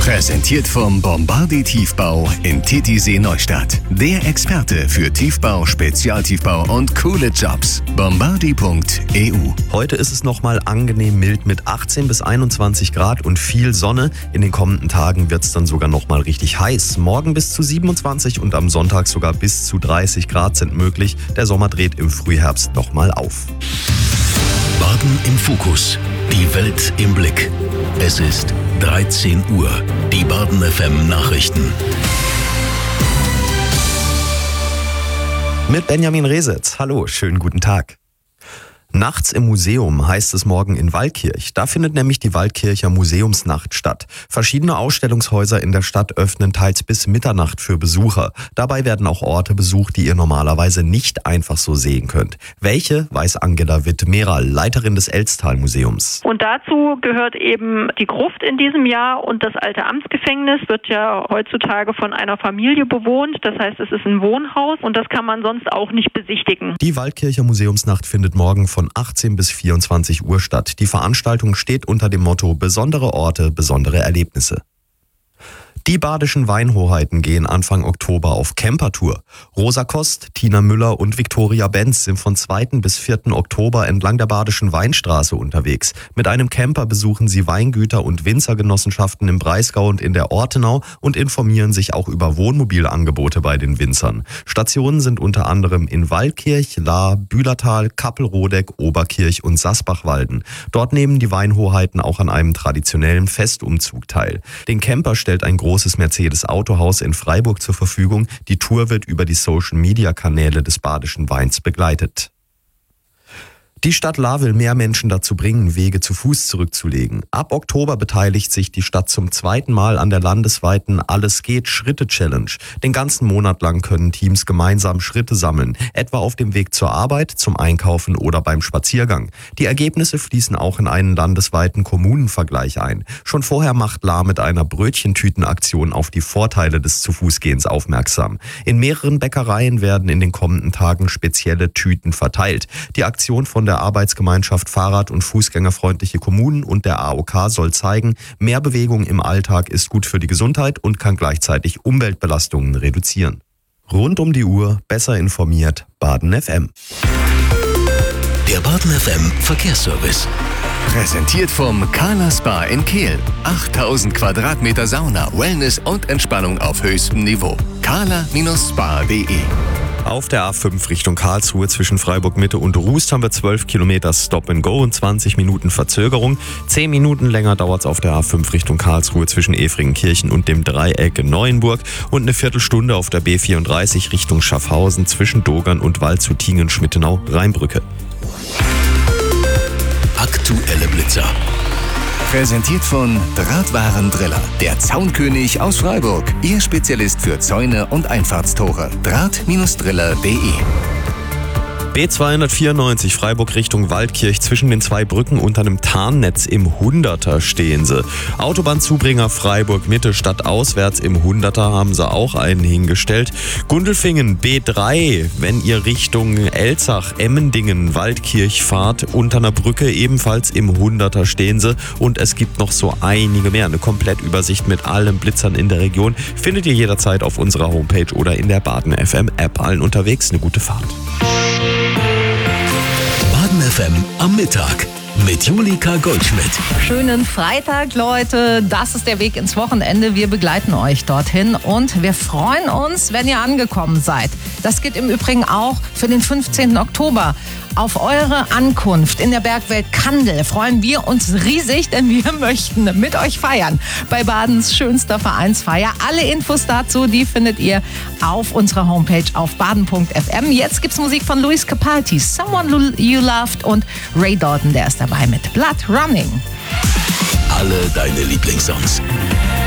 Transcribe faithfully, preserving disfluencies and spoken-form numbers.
Präsentiert vom Bombardier Tiefbau in Titisee Neustadt. Der Experte für Tiefbau, Spezialtiefbau und coole Jobs. bombardier punkt e u. Heute ist es nochmal angenehm mild mit achtzehn bis einundzwanzig Grad und viel Sonne. In den kommenden Tagen wird es dann sogar nochmal richtig heiß. Morgen bis zu siebenundzwanzig und am Sonntag sogar bis zu dreißig Grad sind möglich. Der Sommer dreht im Frühherbst nochmal auf. Baden im Fokus. Die Welt im Blick. Es ist dreizehn Uhr. Die Baden F M Nachrichten. Mit Benjamin Resitz. Hallo, schönen guten Tag. Nachts im Museum heißt es morgen in Waldkirch. Da findet nämlich die Waldkircher Museumsnacht statt. Verschiedene Ausstellungshäuser in der Stadt öffnen teils bis Mitternacht für Besucher. Dabei werden auch Orte besucht, die ihr normalerweise nicht einfach so sehen könnt. Welche, weiß Angela Witt-Meral, Leiterin des Elstal-Museums. Und dazu gehört eben die Gruft in diesem Jahr und das alte Amtsgefängnis wird ja heutzutage von einer Familie bewohnt. Das heißt, es ist ein Wohnhaus und das kann man sonst auch nicht besichtigen. Die Waldkircher Museumsnacht findet morgen von von achtzehn bis vierundzwanzig Uhr statt. Die Veranstaltung steht unter dem Motto Besondere Orte, besondere Erlebnisse. Die badischen Weinhoheiten gehen Anfang Oktober auf Campertour. Rosa Kost, Tina Müller und Viktoria Benz sind von zweiten bis vierten Oktober entlang der Badischen Weinstraße unterwegs. Mit einem Camper besuchen sie Weingüter und Winzergenossenschaften im Breisgau und in der Ortenau und informieren sich auch über Wohnmobilangebote bei den Winzern. Stationen sind unter anderem in Waldkirch, Lahr, Bühlertal, Kappelrodeck, Oberkirch und Sasbachwalden. Dort nehmen die Weinhoheiten auch an einem traditionellen Festumzug teil. Den Camper stellt ein großes Mercedes-Autohaus in Freiburg zur Verfügung. Die Tour wird über die Social-Media-Kanäle des Badischen Weins begleitet. Die Stadt Lahr will mehr Menschen dazu bringen, Wege zu Fuß zurückzulegen. Ab Oktober beteiligt sich die Stadt zum zweiten Mal an der landesweiten Alles geht Schritte-Challenge. Den ganzen Monat lang können Teams gemeinsam Schritte sammeln, etwa auf dem Weg zur Arbeit, zum Einkaufen oder beim Spaziergang. Die Ergebnisse fließen auch in einen landesweiten Kommunenvergleich ein. Schon vorher macht Lahr mit einer Brötchentütenaktion auf die Vorteile des Zu-Fuß-Gehens aufmerksam. In mehreren Bäckereien werden in den kommenden Tagen spezielle Tüten verteilt. Die Aktion von der Arbeitsgemeinschaft Fahrrad- und Fußgängerfreundliche Kommunen und der A O K soll zeigen, mehr Bewegung im Alltag ist gut für die Gesundheit und kann gleichzeitig Umweltbelastungen reduzieren. Rund um die Uhr, besser informiert, Baden F M. Der Baden F M Verkehrsservice. Präsentiert vom Kala Spa in Kehl. achttausend Quadratmeter Sauna, Wellness und Entspannung auf höchstem Niveau. kala Spa punkt de. Auf der A fünf Richtung Karlsruhe zwischen Freiburg Mitte und Rust haben wir zwölf Kilometer Stop and Go und zwanzig Minuten Verzögerung. zehn Minuten länger dauert es auf der A fünf Richtung Karlsruhe zwischen Efringenkirchen und dem Dreieck Neuenburg und eine Viertelstunde auf der B vierunddreißig Richtung Schaffhausen zwischen Dogern und Waldshutingen-Schmittenau-Rheinbrücke. Aktuelle Blitzer. Präsentiert von Drahtwarendriller, der Zaunkönig aus Freiburg. Ihr Spezialist für Zäune und Einfahrtstore. Draht Driller punkt de. B zweihundertvierundneunzig Freiburg Richtung Waldkirch. Zwischen den zwei Brücken unter einem Tarnnetz im Hunderter stehen sie. Autobahnzubringer Freiburg Mitte statt auswärts im Hunderter haben sie auch einen hingestellt. Gundelfingen B drei, wenn ihr Richtung Elzach, Emmendingen, Waldkirch fahrt, unter einer Brücke ebenfalls im Hunderter stehen sie. Und es gibt noch so einige mehr. Eine Komplettübersicht mit allen Blitzern in der Region findet ihr jederzeit auf unserer Homepage oder in der Baden F M App. Allen unterwegs eine gute Fahrt. Baden F M am Mittag mit Julika Goldschmidt. Schönen Freitag, Leute. Das ist der Weg ins Wochenende. Wir begleiten euch dorthin und wir freuen uns, wenn ihr angekommen seid. Das geht im Übrigen auch für den fünfzehnten Oktober. Auf eure Ankunft in der Bergwelt Kandel freuen wir uns riesig, denn wir möchten mit euch feiern. Bei Badens schönster Vereinsfeier. Alle Infos dazu, die findet ihr auf unserer Homepage auf baden punkt f m. Jetzt gibt's Musik von Luis Capaldi, Someone You Loved und Ray Dalton, der ist dabei mit Blood Running. Alle deine Lieblingssongs.